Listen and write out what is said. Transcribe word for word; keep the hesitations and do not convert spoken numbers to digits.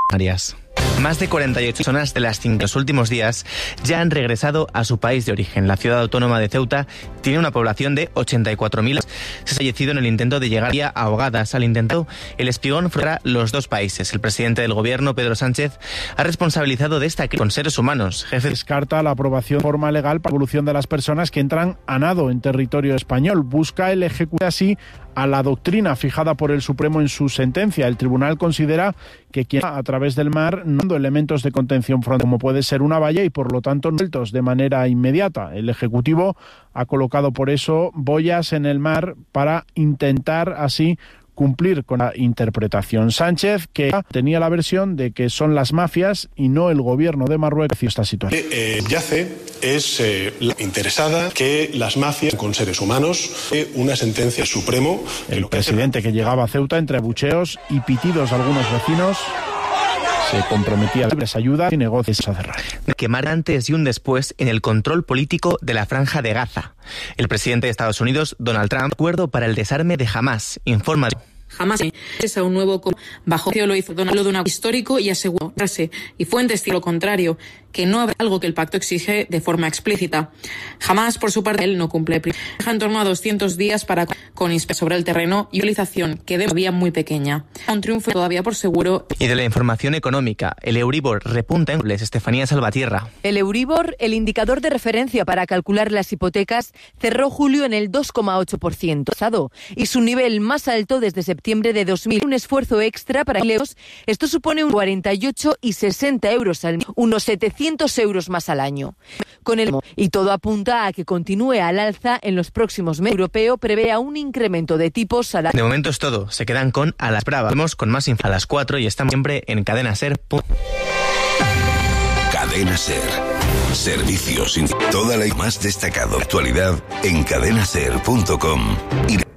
Arias. Más de cuarenta y ocho personas de las cinco los últimos días ya han regresado a su país de origen. La ciudad autónoma de Ceuta tiene una población de ochenta y cuatro mil. Se ha fallecido en el intento de llegar a ahogadas. Al intento, el espigón frontera los dos países. El presidente del gobierno, Pedro Sánchez, ha responsabilizado de esta crisis con seres humanos. Jefe descarta la aprobación de forma legal para la evolución de las personas que entran a nado en territorio español. Busca el ejecutar así a la doctrina fijada por el Supremo en su sentencia. El tribunal considera que quien a través del mar no dando elementos de contención fronteriza, como puede ser una valla, y por lo tanto sueltos de manera inmediata. El Ejecutivo ha colocado por eso boyas en el mar para intentar así cumplir con la interpretación. Sánchez, que tenía la versión de que son las mafias y no el gobierno de Marruecos esta situación. Eh, yace es eh, la interesada que las mafias con seres humanos, eh, una sentencia supremo. El presidente, que llegaba a Ceuta entre abucheos y pitidos de algunos vecinos, se comprometía a darles ayuda y negocios a cerrar. Que marca antes y un después en el control político de la Franja de Gaza. El presidente de Estados Unidos, Donald Trump, acuerdo para el desarme de Hamás. Informa. Jamás es a un nuevo bajo lo hizo Donald de un histórico y aseguró y fue en testigo lo contrario, que no habrá algo que el pacto exige de forma explícita. Jamás, por su parte, él no cumple. Deja en torno a doscientos días para con inspección sobre el terreno y utilización que de todavía muy pequeña. Un triunfo todavía por seguro. Y de la información económica, el Euribor repunta en Estefanía Salvatierra. El Euribor, el indicador de referencia para calcular las hipotecas, cerró julio en el dos coma ocho por ciento y su nivel más alto desde septiembre de dos mil. Un esfuerzo extra para empleos. Esto supone un cuarenta y ocho y sesenta euros al mes, unos setecientos euros más al año. Con el y todo apunta a que continúe al alza en los próximos meses. El europeo prevé un incremento de tipos salariales. De momento es todo. Se quedan con A las Bravas. Vemos con más info a las cuatro y estamos siempre en Cadena Ser. Cadena Ser. Servicios sin toda la más destacada actualidad en cadena ser punto com y